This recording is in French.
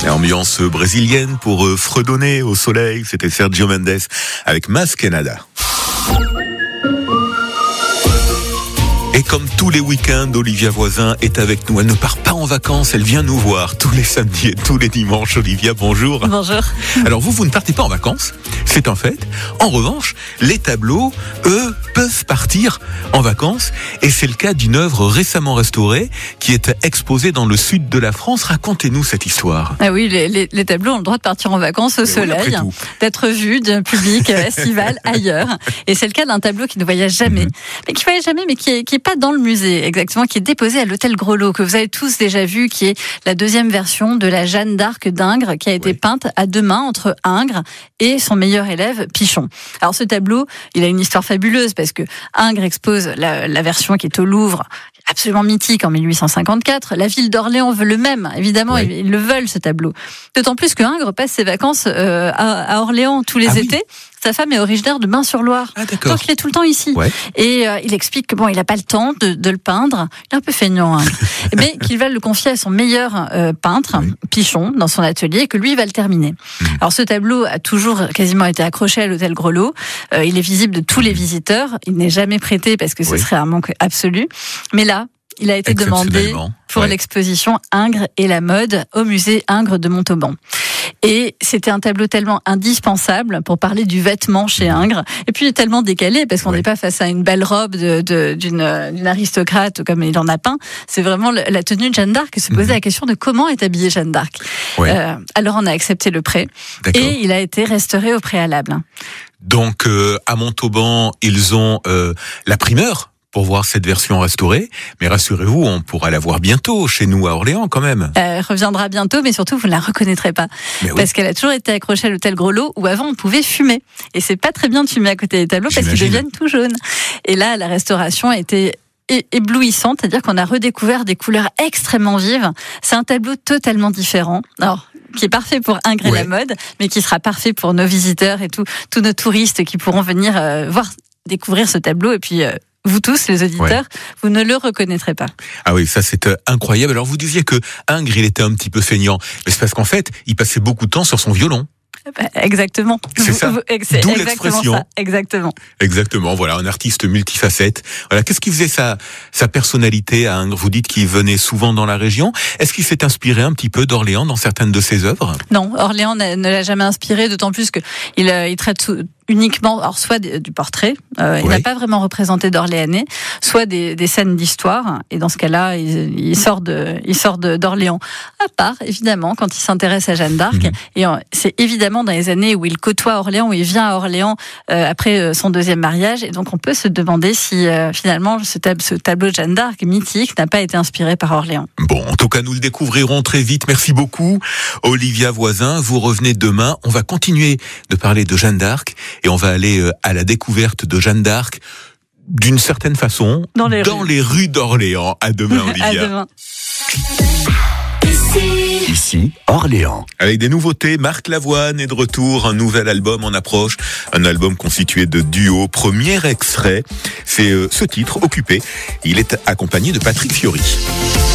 Ambiance brésilienne pour fredonner au soleil. C'était Sergio Mendes avec Mas Canada. Et comme tous les week-ends, Olivia Voisin est avec nous. Elle ne part pas en vacances, elle vient nous voir tous les samedis et tous les dimanches. Olivia, bonjour. Bonjour. Alors vous ne partez pas en vacances, c'est un fait. En revanche, les tableaux, eux, peuvent partir en vacances. Et c'est le cas d'une œuvre récemment restaurée qui est exposée dans le sud de la France. Racontez-nous cette histoire. Ah oui, les tableaux ont le droit de partir en vacances au soleil, d'être vus d'un public estival ailleurs. Et c'est le cas d'un tableau qui ne voyage jamais, mais qui est pas dans le musée exactement, qui est déposé à l'hôtel Grelot, que vous avez tous déjà vu, qui est la deuxième version de la Jeanne d'Arc d'Ingres, qui a été peinte à deux mains entre Ingres et son meilleur élève Pichon. Alors ce tableau, il a une histoire fabuleuse parce que Ingres expose la version qui est au Louvre, absolument mythique, en 1854. La ville d'Orléans veut le même, évidemment, ils le veulent ce tableau. D'autant plus que Ingres passe ses vacances à Orléans tous les étés. Sa femme est originaire de Bain-sur-Loire. Donc il est tout le temps ici. Et il explique que il n'a pas le temps de le peindre. Il est un peu feignant, mais qu'il va le confier à son meilleur peintre, Pichon, dans son atelier, et que lui va le terminer. Alors ce tableau a toujours quasiment été accroché à l'hôtel Grelot. Il est visible de tous les visiteurs. Il n'est jamais prêté parce que ce serait un manque absolu. Mais là, il a été demandé pour l'exposition Ingres et la mode au musée Ingres de Montauban. Et c'était un tableau tellement indispensable pour parler du vêtement chez Ingres. Et puis tellement décalé, parce qu'on n'est pas face à une belle robe d'une aristocrate comme il en a peint. C'est vraiment la tenue de Jeanne d'Arc. Et se poser la question de comment est habillée Jeanne d'Arc. Alors on a accepté le prêt. Et il a été restauré au préalable. Donc à Montauban, ils ont la primeur pour voir cette version restaurée, mais rassurez-vous, on pourra la voir bientôt chez nous à Orléans quand même. Elle reviendra bientôt, mais surtout vous ne la reconnaîtrez pas, parce qu'elle a toujours été accrochée à l'hôtel Grelot, où avant on pouvait fumer, et c'est pas très bien de fumer à côté des tableaux parce qu'ils deviennent tout jaunes. Et là, la restauration a été éblouissante, c'est-à-dire qu'on a redécouvert des couleurs extrêmement vives. C'est un tableau totalement différent. Alors, qui est parfait pour Ingres et la mode, mais qui sera parfait pour nos visiteurs et tous nos touristes qui pourront venir découvrir ce tableau, et puis vous tous, les auditeurs, vous ne le reconnaîtrez pas. Ah oui, ça c'est incroyable. Alors vous disiez que Ingres, il était un petit peu feignant, mais c'est parce qu'en fait, il passait beaucoup de temps sur son violon. Exactement. C'est ça. D'où l'expression. Ça. Exactement. Exactement. Voilà, un artiste multifacette. Voilà. Qu'est-ce qui faisait sa personnalité à Ingres? Vous dites qu'il venait souvent dans la région. Est-ce qu'il s'est inspiré un petit peu d'Orléans dans certaines de ses œuvres? Non, Orléans ne l'a jamais inspiré, d'autant plus que il traite uniquement, alors soit du portrait, il n'a pas vraiment représenté d'Orléanais, soit des scènes d'histoire, et dans ce cas-là, il sort d'Orléans. À part, évidemment, quand il s'intéresse à Jeanne d'Arc, et c'est évidemment dans les années où il côtoie Orléans, où il vient à Orléans après son deuxième mariage, et donc on peut se demander si finalement ce tableau de Jeanne d'Arc mythique n'a pas été inspiré par Orléans. Bon, en tout cas, nous le découvrirons très vite. Merci beaucoup, Olivia Voisin. Vous revenez demain. On va continuer de parler de Jeanne d'Arc. Et on va aller à la découverte de Jeanne d'Arc, d'une certaine façon, dans les rues d'Orléans. À demain, Olivia. À demain. Ici, Orléans. Avec des nouveautés, Marc Lavoine est de retour, un nouvel album en approche, un album constitué de duos. Premier extrait, c'est ce titre, Occupé. Il est accompagné de Patrick Fiori.